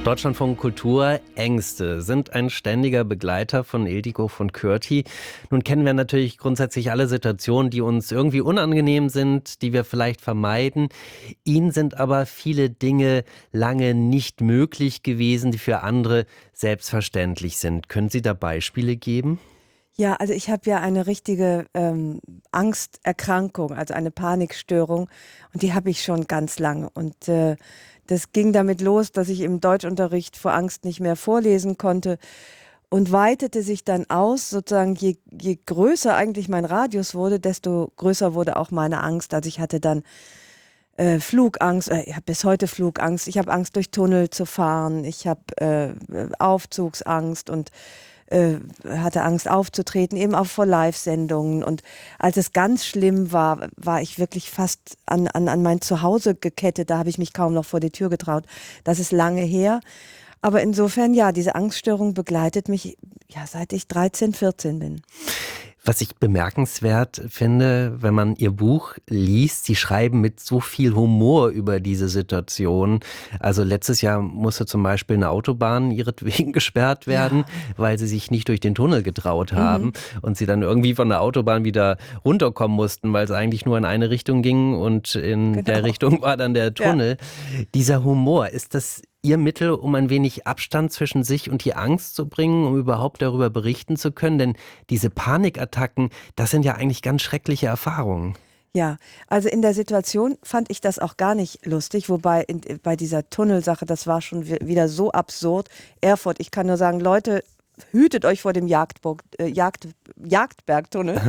Deutschlandfunk Kultur, Ängste sind ein ständiger Begleiter von Ildiko von Kürti. Nun kennen wir natürlich grundsätzlich alle Situationen, die uns irgendwie unangenehm sind, die wir vielleicht vermeiden. Ihnen sind aber viele Dinge lange nicht möglich gewesen, die für andere selbstverständlich sind. Können Sie da Beispiele geben? Ja, also ich habe ja eine richtige Angsterkrankung, also eine Panikstörung, und die habe ich schon ganz lange. Und das ging damit los, dass ich im Deutschunterricht vor Angst nicht mehr vorlesen konnte und weitete sich dann aus, sozusagen je größer eigentlich mein Radius wurde, desto größer wurde auch meine Angst. Also ich hatte dann Flugangst, ich habe bis heute Flugangst, ich habe Angst, durch Tunnel zu fahren, ich habe Aufzugsangst und hatte Angst aufzutreten, eben auch vor Live-Sendungen. Und als es ganz schlimm war, war ich wirklich fast an mein Zuhause gekettet. Da habe ich mich kaum noch vor die Tür getraut. Das ist lange her. Aber insofern, ja, diese Angststörung begleitet mich, ja, seit ich 13, 14 bin. Was ich bemerkenswert finde, wenn man Ihr Buch liest, Sie schreiben mit so viel Humor über diese Situation. Also letztes Jahr musste zum Beispiel eine Autobahn ihretwegen gesperrt werden, weil sie sich nicht durch den Tunnel getraut haben und sie dann irgendwie von der Autobahn wieder runterkommen mussten, weil es eigentlich nur in eine Richtung ging und in der Richtung war dann der Tunnel. Ja. Dieser Humor, ist das Ihr Mittel, um ein wenig Abstand zwischen sich und die Angst zu bringen, um überhaupt darüber berichten zu können? Denn diese Panikattacken, das sind ja eigentlich ganz schreckliche Erfahrungen. Ja, also in der Situation fand ich das auch gar nicht lustig, wobei bei dieser Tunnelsache, das war schon wieder so absurd. Erfurt, ich kann nur sagen, Leute, hütet euch vor dem Jagdbergtunnel.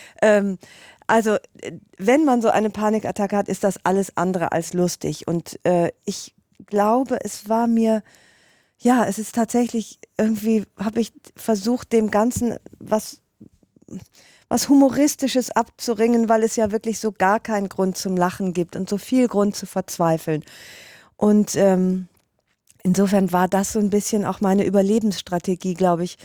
Also wenn man so eine Panikattacke hat, ist das alles andere als lustig. Und ich glaube, es war mir, ja, es ist tatsächlich irgendwie, habe ich versucht, dem Ganzen was Humoristisches abzuringen, weil es ja wirklich so gar keinen Grund zum Lachen gibt und so viel Grund zu verzweifeln. Und insofern war das so ein bisschen auch meine Überlebensstrategie, glaube ich,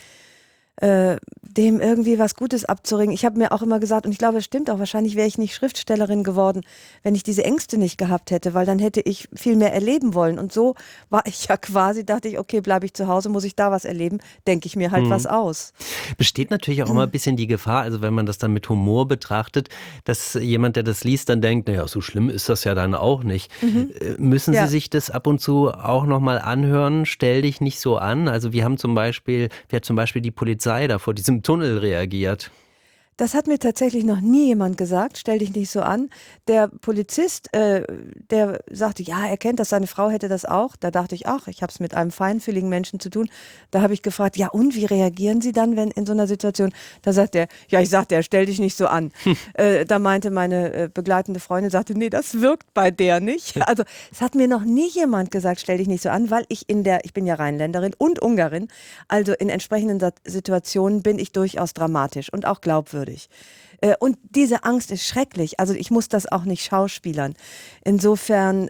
dem irgendwie was Gutes abzuringen. Ich habe mir auch immer gesagt, und ich glaube, es stimmt auch, wahrscheinlich wäre ich nicht Schriftstellerin geworden, wenn ich diese Ängste nicht gehabt hätte, weil dann hätte ich viel mehr erleben wollen. Und so war ich ja quasi, dachte ich, okay, bleibe ich zu Hause, muss ich da was erleben, denke ich mir halt was aus. Besteht natürlich auch immer ein bisschen die Gefahr, also wenn man das dann mit Humor betrachtet, dass jemand, der das liest, dann denkt, naja, so schlimm ist das ja dann auch nicht. Müssen Sie sich das ab und zu auch nochmal anhören? Stell dich nicht so an. Also wie hat zum Beispiel die Polizei da vor diesem Tunnel reagiert? Das hat mir tatsächlich noch nie jemand gesagt, stell dich nicht so an. Der Polizist, der sagte, ja, er kennt das, seine Frau hätte das auch. Da dachte ich, ach, ich habe es mit einem feinfühligen Menschen zu tun. Da habe ich gefragt, ja und, wie reagieren Sie dann, wenn in so einer Situation? Da sagt er, ja, ich sagte, stell dich nicht so an. Da meinte meine begleitende Freundin, sagte, nee, das wirkt bei der nicht. Also es hat mir noch nie jemand gesagt, stell dich nicht so an, weil ich bin ja Rheinländerin und Ungarin, also in entsprechenden Situationen bin ich durchaus dramatisch und auch glaubwürdig. Und diese Angst ist schrecklich. Also ich muss das auch nicht schauspielern. Insofern,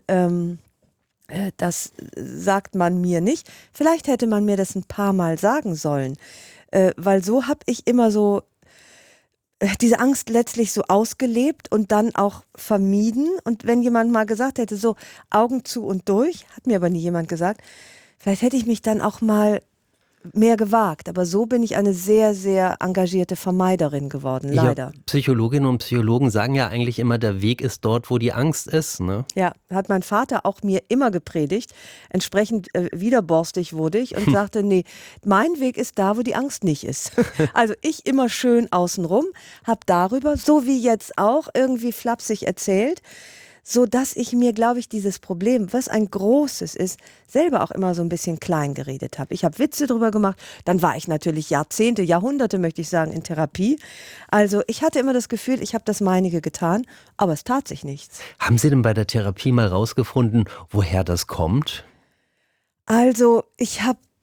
das sagt man mir nicht. Vielleicht hätte man mir das ein paar Mal sagen sollen. Weil so habe ich immer so diese Angst letztlich so ausgelebt und dann auch vermieden. Und wenn jemand mal gesagt hätte, so Augen zu und durch, hat mir aber nie jemand gesagt, vielleicht hätte ich mich dann auch mal mehr gewagt, aber so bin ich eine sehr, sehr engagierte Vermeiderin geworden, leider. Ja, Psychologinnen und Psychologen sagen ja eigentlich immer, der Weg ist dort, wo die Angst ist, ne? Ja, hat mein Vater auch mir immer gepredigt. Entsprechend widerborstig wurde ich und sagte, nee, mein Weg ist da, wo die Angst nicht ist. Also ich immer schön außenrum, habe darüber, so wie jetzt auch, irgendwie flapsig erzählt, so dass ich mir, glaube ich, dieses Problem, was ein großes ist, selber auch immer so ein bisschen klein geredet habe. Ich habe Witze drüber gemacht, dann war ich natürlich Jahrzehnte, Jahrhunderte, möchte ich sagen, in Therapie. Also ich hatte immer das Gefühl, ich habe das meinige getan, aber es tat sich nichts. Haben Sie denn bei der Therapie mal rausgefunden, woher das kommt? Also ich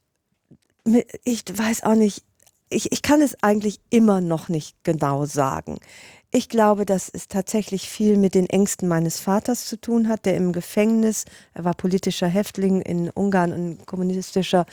weiß auch nicht, ich kann es eigentlich immer noch nicht genau sagen. Ich glaube, dass es tatsächlich viel mit den Ängsten meines Vaters zu tun hat, der im Gefängnis, er war politischer Häftling in Ungarn, in kommunistischer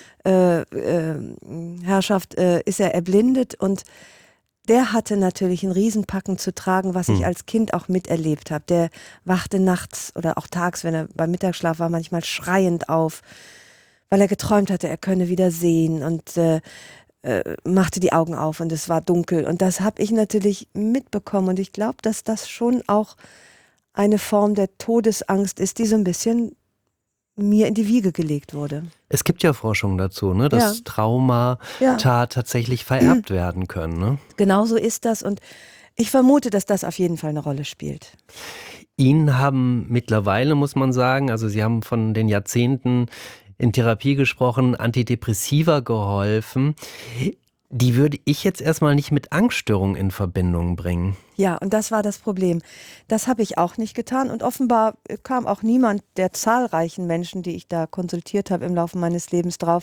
Herrschaft, ist er erblindet und der hatte natürlich einen Riesenpacken zu tragen, was ich als Kind auch miterlebt habe. Der wachte nachts oder auch tags, wenn er beim Mittagsschlaf war, manchmal schreiend auf. weil er geträumt hatte, er könne wieder sehen und machte die Augen auf und es war dunkel. Und das habe ich natürlich mitbekommen und ich glaube, dass das schon auch eine Form der Todesangst ist, die so ein bisschen mir in die Wiege gelegt wurde. Es gibt ja Forschung dazu, ne, dass Traumata tatsächlich vererbt werden können. Ne? Genau so ist das und ich vermute, dass das auf jeden Fall eine Rolle spielt. Ihnen haben mittlerweile, muss man sagen, also Sie haben von den Jahrzehnten in Therapie gesprochen, Antidepressiva geholfen. Die würde ich jetzt erstmal nicht mit Angststörungen in Verbindung bringen. Ja, und das war das Problem. Das habe ich auch nicht getan und offenbar kam auch niemand der zahlreichen Menschen, die ich da konsultiert habe im Laufe meines Lebens drauf.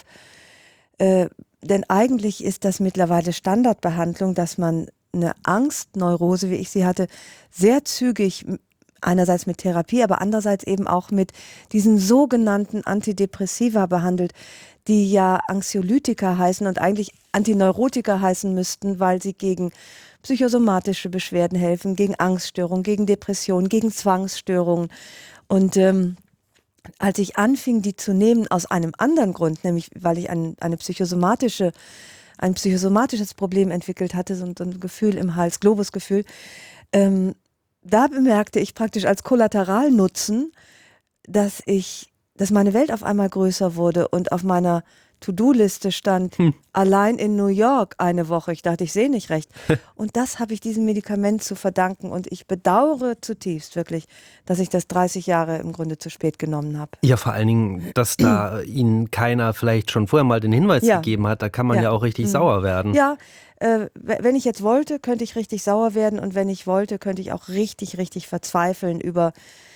Denn eigentlich ist das mittlerweile Standardbehandlung, dass man eine Angstneurose, wie ich sie hatte, sehr zügig einerseits mit Therapie, aber andererseits eben auch mit diesen sogenannten Antidepressiva behandelt, die ja Anxiolytika heißen und eigentlich Antineurotika heißen müssten, weil sie gegen psychosomatische Beschwerden helfen, gegen Angststörungen, gegen Depressionen, gegen Zwangsstörungen. Und als ich anfing, die zu nehmen aus einem anderen Grund, nämlich weil ich ein psychosomatisches Problem entwickelt hatte, so ein Gefühl im Hals, Globusgefühl, da bemerkte ich praktisch als Kollateralnutzen, dass meine Welt auf einmal größer wurde und auf meiner To-Do-Liste stand, allein in New York eine Woche. Ich dachte, ich sehe nicht recht. Und das habe ich diesem Medikament zu verdanken und ich bedauere zutiefst wirklich, dass ich das 30 Jahre im Grunde zu spät genommen habe. Ja, vor allen Dingen, dass da Ihnen keiner vielleicht schon vorher mal den Hinweis gegeben hat, da kann man ja auch richtig sauer werden. Ja, wenn ich jetzt wollte, könnte ich richtig sauer werden und wenn ich wollte, könnte ich auch richtig, richtig verzweifeln über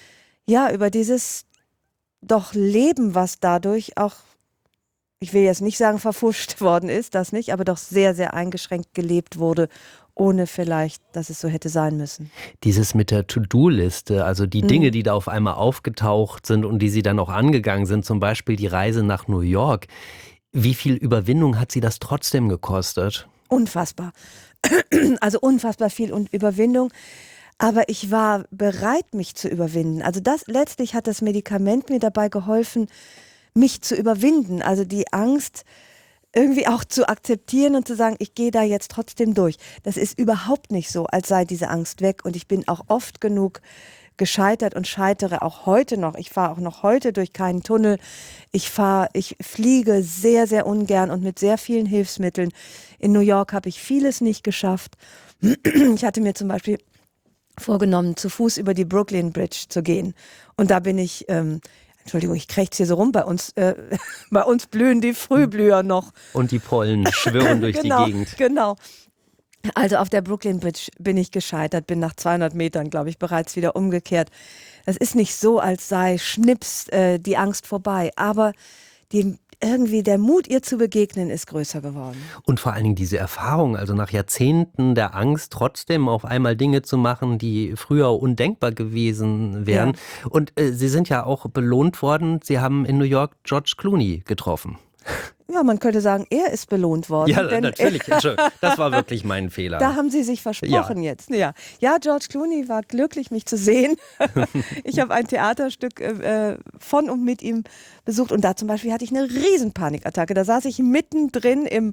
dieses doch Leben, was dadurch auch, ich will jetzt nicht sagen verpfuscht worden ist, das nicht, aber doch sehr, sehr eingeschränkt gelebt wurde, ohne vielleicht, dass es so hätte sein müssen. Dieses mit der To-Do-Liste, also die Dinge, die da auf einmal aufgetaucht sind und die Sie dann auch angegangen sind, zum Beispiel die Reise nach New York. Wie viel Überwindung hat Sie das trotzdem gekostet? Unfassbar. Also unfassbar viel Überwindung. Aber ich war bereit, mich zu überwinden. Also letztlich hat das Medikament mir dabei geholfen, mich zu überwinden. Also die Angst irgendwie auch zu akzeptieren und zu sagen, ich gehe da jetzt trotzdem durch. Das ist überhaupt nicht so, als sei diese Angst weg. Und ich bin auch oft genug gescheitert und scheitere auch heute noch. Ich fahre auch noch heute durch keinen Tunnel. Ich fliege sehr, sehr ungern und mit sehr vielen Hilfsmitteln. In New York habe ich vieles nicht geschafft. Ich hatte mir zum Beispiel vorgenommen, zu Fuß über die Brooklyn Bridge zu gehen. Und da bin ich, Entschuldigung, ich krächze hier so rum, bei uns blühen die Frühblüher noch. Und die Pollen schwirren durch die Gegend. Genau. Also auf der Brooklyn Bridge bin ich gescheitert, bin nach 200 Metern, glaube ich, bereits wieder umgekehrt. Das ist nicht so, als sei schnips die Angst vorbei, aber irgendwie der Mut, ihr zu begegnen, ist größer geworden. Und vor allen Dingen diese Erfahrung, also nach Jahrzehnten der Angst, trotzdem auf einmal Dinge zu machen, die früher undenkbar gewesen wären. Ja. Und Sie sind ja auch belohnt worden. Sie haben in New York George Clooney getroffen. Ja, man könnte sagen, er ist belohnt worden. Ja, natürlich. Das war wirklich mein Fehler. Da haben Sie sich versprochen jetzt. Ja, George Clooney war glücklich, mich zu sehen. Ich habe ein Theaterstück von und mit ihm besucht und da zum Beispiel hatte ich eine riesen Panikattacke. Da saß ich mittendrin im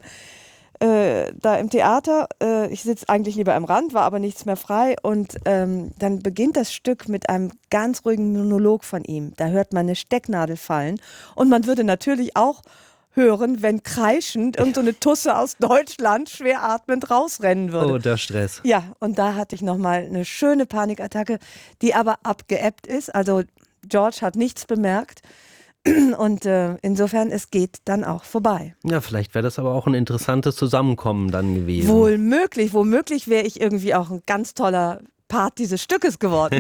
Theater. Ich sitze eigentlich lieber am Rand, war aber nichts mehr frei und dann beginnt das Stück mit einem ganz ruhigen Monolog von ihm. Da hört man eine Stecknadel fallen und man würde natürlich auch hören, wenn kreischend irgend so eine Tusse aus Deutschland schwer atmend rausrennen würde. Oh, der Stress. Ja, und da hatte ich nochmal eine schöne Panikattacke, die aber abgeebbt ist. Also George hat nichts bemerkt. Und insofern, es geht dann auch vorbei. Ja, vielleicht wäre das aber auch ein interessantes Zusammenkommen dann gewesen. Womöglich wäre ich irgendwie auch ein ganz toller Part dieses Stückes geworden.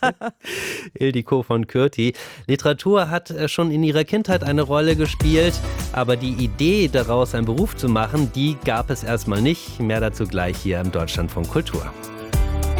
Ildiko von Kürti. Literatur hat schon in ihrer Kindheit eine Rolle gespielt, aber die Idee, daraus einen Beruf zu machen, die gab es erstmal nicht. Mehr dazu gleich hier im Deutschlandfunk Kultur.